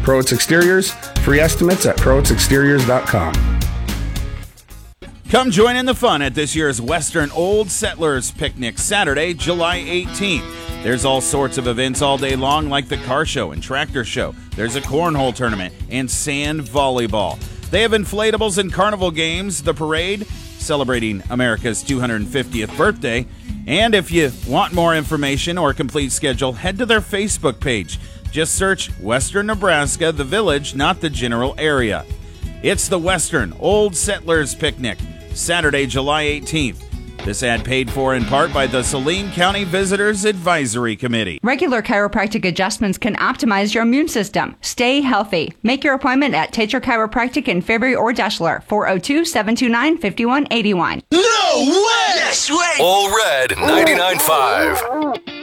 Crowitz Exteriors. Free estimates at crowitzexteriors.com. Come join in the fun at this year's Western Old Settlers Picnic, Saturday, July 18th. There's all sorts of events all day long, like the car show and tractor show. There's a cornhole tournament and sand volleyball. They have inflatables and carnival games, the parade, celebrating America's 250th birthday. And if you want more information or a complete schedule, head to their Facebook page. Just search Western Nebraska, the village, not the general area. It's the Western Old Settlers Picnic, Saturday, July 18th. This ad paid for in part by the Saline County Visitors Advisory Committee. Regular chiropractic adjustments can optimize your immune system. Stay healthy. Make your appointment at Tetra Chiropractic in Fairbury or Deschler, 402-729-5181. No way! Yes way! All Red 99.5.